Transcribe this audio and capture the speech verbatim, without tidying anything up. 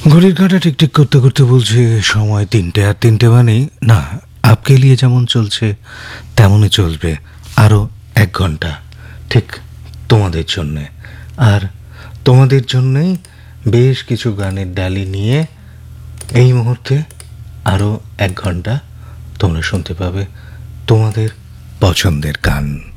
ঘড়ির কাঁটা টিকটিক করতে করতে বলছে সময় তিনটে, আর তিনটে মানেই না, আপকে লিয়ে যেমন চলছে তেমনই চলবে আরও এক ঘন্টা, ঠিক তোমাদের জন্যে। আর তোমাদের জন্যেই বেশ কিছু গানের ডালি নিয়ে এই মুহূর্তে আরও এক ঘন্টা তোমরা শুনতে পাবে তোমাদের পছন্দের গান।